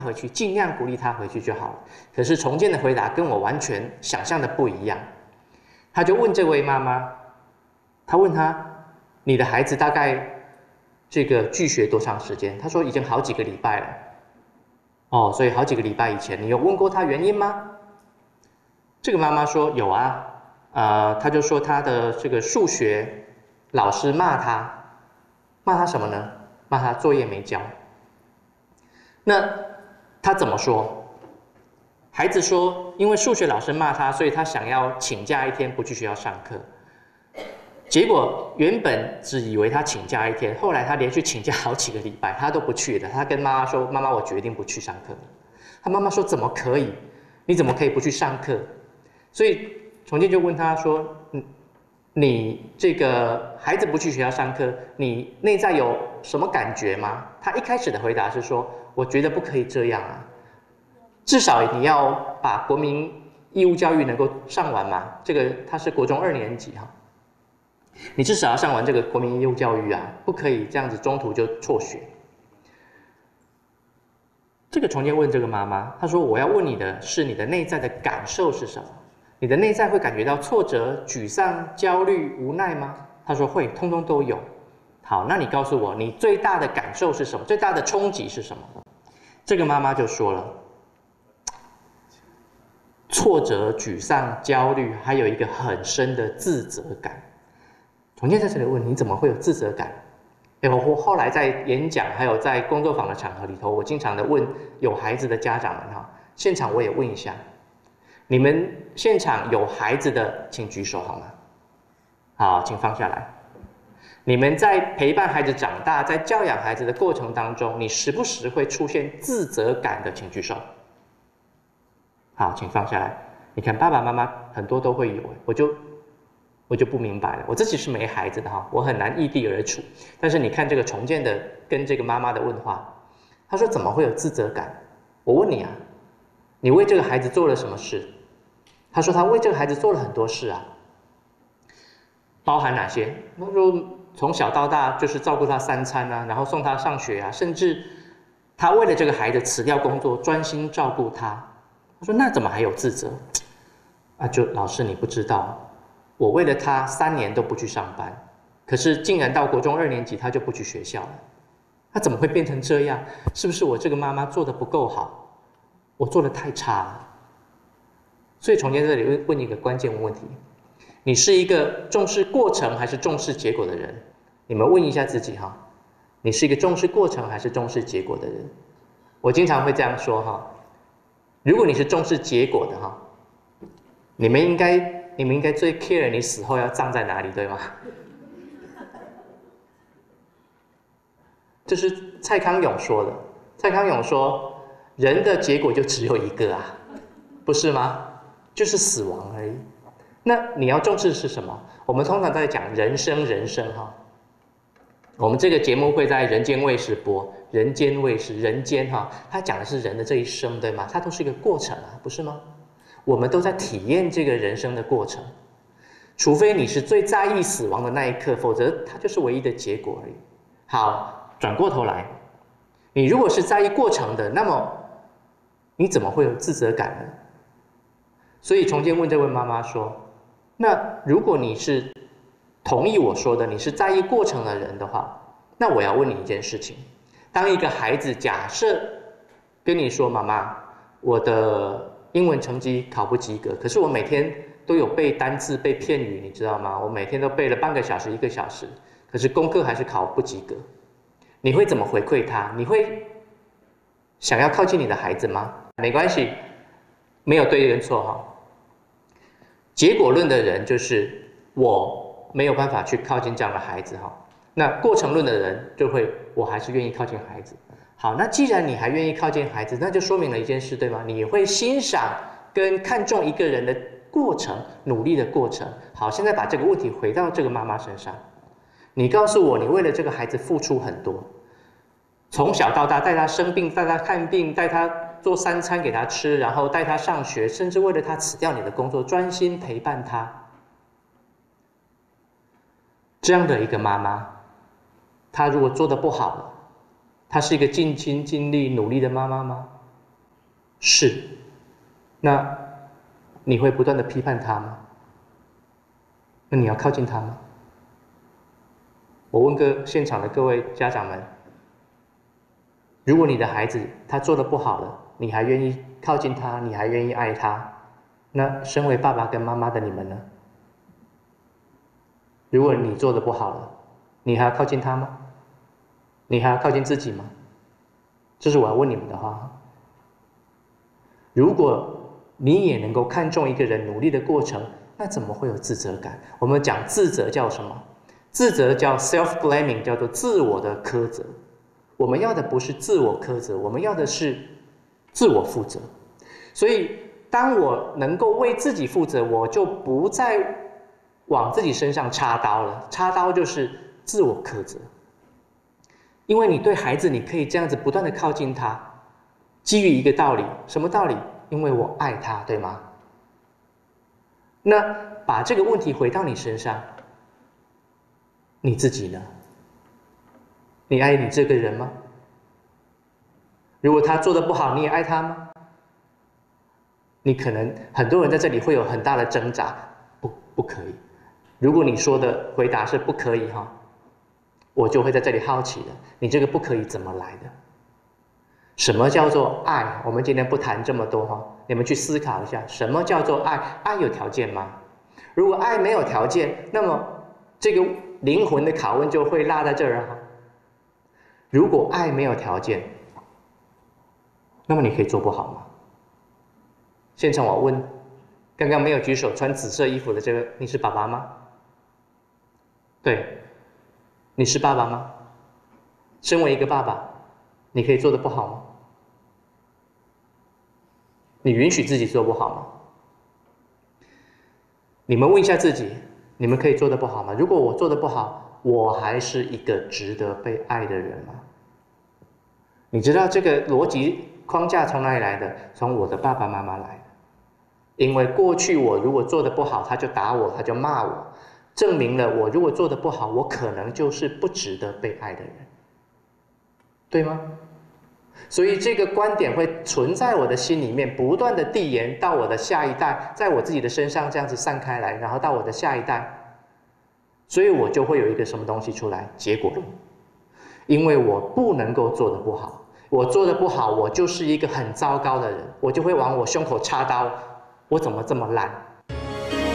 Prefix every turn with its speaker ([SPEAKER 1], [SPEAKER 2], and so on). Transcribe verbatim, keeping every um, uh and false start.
[SPEAKER 1] 回去，尽量鼓励他回去就好了。可是重建的回答跟我完全想象的不一样，他就问这位妈妈，他问他，你的孩子大概这个拒学多长时间？他说已经好几个礼拜了。哦，所以好几个礼拜以前，你有问过他原因吗？这个妈妈说有啊，呃，他就说他的这个数学老师骂他，骂他什么呢？骂他作业没交。那他怎么说？孩子说，因为数学老师骂他，所以他想要请假一天不去学校上课。结果原本只以为他请假一天，后来他连续请假好几个礼拜，他都不去的。他跟妈妈说：“妈妈，我决定不去上课。”他妈妈说：“怎么可以？你怎么可以不去上课？”所以重建就问他说：“嗯，你这个孩子不去学校上课，你内在有什么感觉吗？”他一开始的回答是说：“我觉得不可以这样啊，至少你要把国民义务教育能够上完嘛。这个他是国中二年级哈。”你至少要上完这个国民义务教育啊，不可以这样子中途就辍学。这个重建问这个妈妈，她说：“我要问你的是你的内在的感受是什么？你的内在会感觉到挫折、沮丧、焦虑、无奈吗？”她说：“会，通通都有。”好，那你告诉我，你最大的感受是什么？最大的冲击是什么？这个妈妈就说了：挫折、沮丧、焦虑，还有一个很深的自责感。重建在这里问你怎么会有自责感？哎，我后来在演讲还有在工作坊的场合里头，我经常的问有孩子的家长们哈，现场我也问一下，你们现场有孩子的请举手好吗？好，请放下来。你们在陪伴孩子长大，在教养孩子的过程当中，你时不时会出现自责感的，请举手。好，请放下来。你看爸爸妈妈很多都会有，我就。我就不明白了，我自己是没孩子的哈，我很难异地而处。但是你看这个重建的跟这个妈妈的问话，她说怎么会有自责感？我问你啊，你为这个孩子做了什么事？她说她为这个孩子做了很多事啊，包含哪些？她说从小到大就是照顾他三餐啊，然后送他上学啊，甚至她为了这个孩子辞掉工作，专心照顾他。她说那怎么还有自责？啊，就老师你不知道。我为了他三年都不去上班，可是竟然到国中二年级他就不去学校了，他怎么会变成这样？是不是我这个妈妈做的不够好？我做的太差了。所以重建这里问一个关键问题：你是一个重视过程还是重视结果的人？你们问一下自己哈，你是一个重视过程还是重视结果的人？我经常会这样说哈，如果你是重视结果的哈，你们应该。你们应该最 care 你死后要葬在哪里，对吗？这是蔡康永说的。蔡康永说，人的结果就只有一个啊，不是吗？就是死亡而已。那你要重视的是什么？我们通常在讲人生，人生哈。我们这个节目会在人间卫视播，人间卫视，人间哈，它讲的是人的这一生，对吗？它都是一个过程啊，不是吗？我们都在体验这个人生的过程，除非你是最在意死亡的那一刻，否则它就是唯一的结果而已。好，转过头来，你如果是在意过程的，那么你怎么会有自责感呢？所以重建问这位妈妈说：“那如果你是同意我说的，你是在意过程的人的话，那我要问你一件事情：当一个孩子假设跟你说，妈妈，我的英文成绩考不及格，可是我每天都有背单字、背片语，你知道吗？我每天都背了半个小时、一个小时，可是功课还是考不及格。你会怎么回馈他？你会想要靠近你的孩子吗？没关系，没有对跟错哈。结果论的人就是我没有办法去靠近这样的孩子哈。那过程论的人就会，我还是愿意靠近孩子。好，那既然你还愿意靠近孩子，那就说明了一件事，对吗？你会欣赏跟看重一个人的过程，努力的过程。好，现在把这个问题回到这个妈妈身上，你告诉我，你为了这个孩子付出很多，从小到大带他生病，带他看病，带他做三餐给他吃，然后带他上学，甚至为了他辞掉你的工作，专心陪伴他。这样的一个妈妈，她如果做得不好了，她是一个尽心尽力努力的妈妈吗？ 是。那你会不断的批判他吗？那你要靠近他吗？我问个现场的各位家长们，如果你的孩子他做的不好了，你还愿意靠近他，你还愿意爱他，那身为爸爸跟妈妈的你们呢？如果你做的不好了，你还要靠近他吗？你还要靠近自己吗？这是我要问你们的话。如果你也能够看重一个人努力的过程，那怎么会有自责感？我们讲自责叫什么？自责叫 self-blaming， 叫做自我的苛责。我们要的不是自我苛责，我们要的是自我负责。所以，当我能够为自己负责，我就不再往自己身上插刀了。插刀就是自我苛责。因为你对孩子，你可以这样子不断的靠近他，基于一个道理，什么道理？因为我爱他，对吗？那把这个问题回到你身上，你自己呢？你爱你这个人吗？如果他做的不好，你也爱他吗？你可能很多人在这里会有很大的挣扎，不，不可以。如果你说的回答是不可以哈，我就会在这里好奇了，你这个不可以怎么来的？什么叫做爱？我们今天不谈这么多哈，你们去思考一下，什么叫做爱？爱有条件吗？如果爱没有条件，那么这个灵魂的拷问就会落在这儿哈。如果爱没有条件，那么你可以做不好吗？现场我问，刚刚没有举手穿紫色衣服的这个，你是爸爸吗？对，你是爸爸吗？身为一个爸爸，你可以做得不好吗？你允许自己做不好吗？你们问一下自己，你们可以做得不好吗？如果我做得不好，我还是一个值得被爱的人吗？你知道这个逻辑框架从哪里来的？从我的爸爸妈妈来的。因为过去我如果做得不好，他就打我，他就骂我，证明了我如果做得不好，我可能就是不值得被爱的人，对吗？所以这个观点会存在我的心里面，不断的递延到我的下一代，在我自己的身上这样子散开来，然后到我的下一代，所以我就会有一个什么东西出来，结果论。因为我不能够做得不好，我做得不好，我就是一个很糟糕的人，我就会往我胸口插刀，我怎么这么烂？